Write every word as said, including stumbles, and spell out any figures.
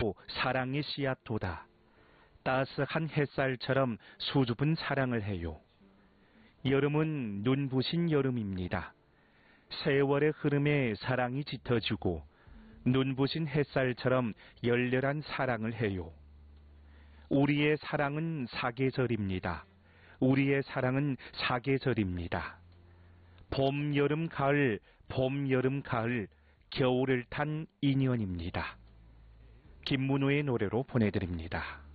돋고 사랑의 씨앗 돋아 따스한 햇살처럼 수줍은 사랑을 해요. 여름은 눈부신 여름입니다. 세월의 흐름에 사랑이 짙어지고 눈부신 햇살처럼 열렬한 사랑을 해요. 우리의 사랑은 사계절입니다. 우리의 사랑은 사계절입니다. 봄, 여름, 가을, 봄, 여름, 가을, 겨울을 탄 인연입니다. 김문우의 노래로 보내드립니다.